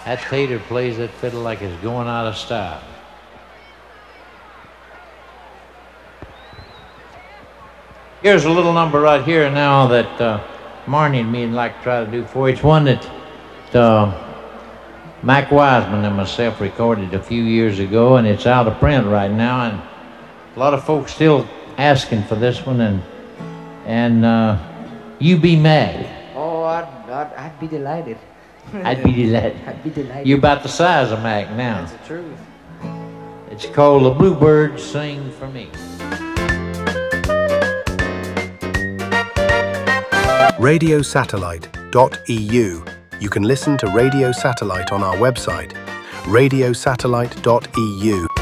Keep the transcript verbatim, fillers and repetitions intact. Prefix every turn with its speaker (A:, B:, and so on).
A: That tater plays that fiddle like it's going out of style. Here's a little number right here now that uh, Marnie and me would like to try to do for you. It's one that uh, Mac Wiseman and myself recorded a few years ago, and it's out of print right now, and a lot of folks still asking for this one, and and uh, You Be Mad.
B: Oh, I'd, I'd, I'd be delighted.
A: I'd be delighted.
B: I'd be delighted.
A: You're about the size of Mac now.
B: That's the truth.
A: It's called The Bluebirds Sing For Me.
C: radio satellite dot e u. You can listen to Radio Satellite on our website, radio satellite dot e u.